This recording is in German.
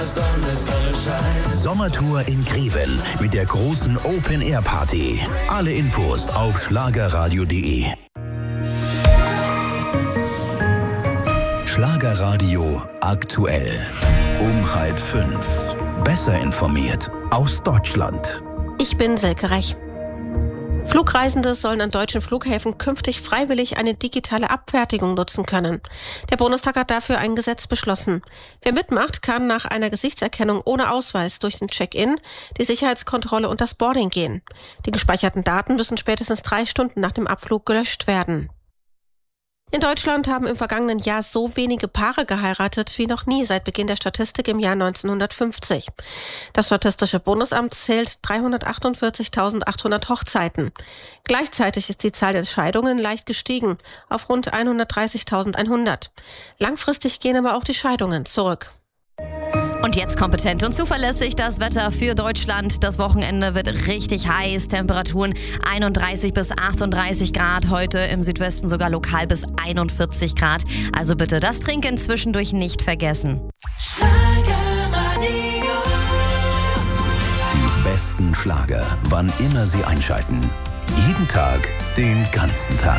Sommertour in Greven mit der großen Open-Air-Party. Alle Infos auf schlagerradio.de. Schlagerradio aktuell. Um 4:30. Besser informiert aus Deutschland. Ich bin Silke Rech. Flugreisende sollen an deutschen Flughäfen künftig freiwillig eine digitale Abfertigung nutzen können. Der Bundestag hat dafür ein Gesetz beschlossen. Wer mitmacht, kann nach einer Gesichtserkennung ohne Ausweis durch den Check-in, die Sicherheitskontrolle und das Boarding gehen. Die gespeicherten Daten müssen spätestens 3 Stunden nach dem Abflug gelöscht werden. In Deutschland haben im vergangenen Jahr so wenige Paare geheiratet wie noch nie seit Beginn der Statistik im Jahr 1950. Das Statistische Bundesamt zählt 348.800 Hochzeiten. Gleichzeitig ist die Zahl der Scheidungen leicht gestiegen auf rund 130.100. Langfristig gehen aber auch die Scheidungen zurück. Und jetzt kompetent und zuverlässig das Wetter für Deutschland. Das Wochenende wird richtig heiß. Temperaturen 31 bis 38 Grad. Heute im Südwesten sogar lokal bis 41 Grad. Also bitte das Trinken zwischendurch nicht vergessen. Die besten Schlager, wann immer Sie einschalten. Jeden Tag, den ganzen Tag.